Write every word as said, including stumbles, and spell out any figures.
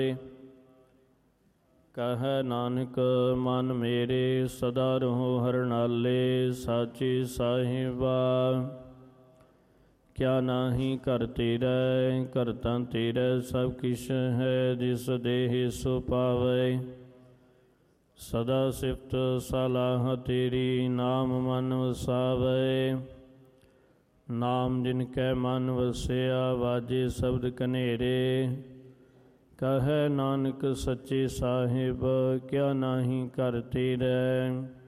ਕਹੈ ਨਾਨਕ ਮਨ ਮੇਰੇ ਸਦਾ ਰਹੋ ਹਰਨਾਲੇ। ਸਾਚੀ ਸਾਹਿਬਾ ਕਿਆ ਨਾਹੀ ਘਰ ਤੇਰਾ, ਕਰਤਾ ਤੇਰਾ ਸਭ ਕਿਛ ਹੈ। ਜਿਸ ਦੇਹ ਸੋ ਪਾਵੈ ਸਦਾ ਸਿਫਤ ਸਲਾਹ ਤੇਰੀ। ਨਾਮ ਮਨ ਵਸਾਵੈ ਨਾਮ ਜਿਨ ਕੈ ਮਨ ਵਸਿਆ। ਵਾਜੇ ਸ਼ਬਦ ਕਨੇਰੇ ਕਹੈ ਨਾਨਕ ਸੱਚੇ ਸਾਹਿਬ ਕਿਆ ਨਾਹੀ ਘਰ ਤੇਰਾ।